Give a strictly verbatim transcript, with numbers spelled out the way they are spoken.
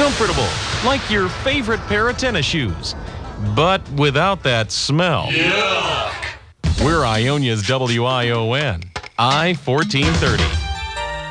comfortable, like your favorite pair of tennis shoes, but without that smell. Yuck! We're Ionia's W I O N, I fourteen thirty.